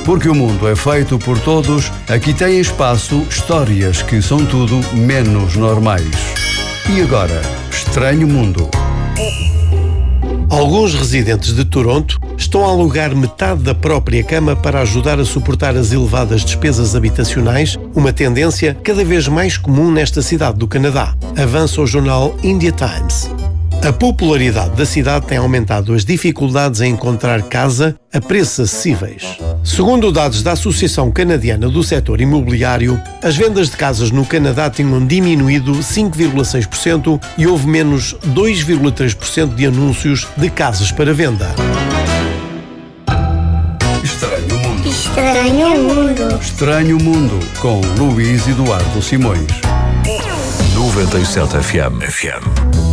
Porque o mundo é feito por todos, aqui tem espaço histórias que são tudo menos normais. E agora, Estranho Mundo. Alguns residentes de Toronto estão a alugar metade da própria cama para ajudar a suportar as elevadas despesas habitacionais, uma tendência cada vez mais comum nesta cidade do Canadá, avança o jornal India Times. A popularidade da cidade tem aumentado as dificuldades em encontrar casa a preços acessíveis. Segundo dados da Associação Canadiana do Setor Imobiliário, as vendas de casas no Canadá tinham diminuído 5,6% e houve menos 2,3% de anúncios de casas para venda. Estranho Mundo. Estranho Mundo. Estranho Mundo, com Luís Eduardo Simões. 97 FM.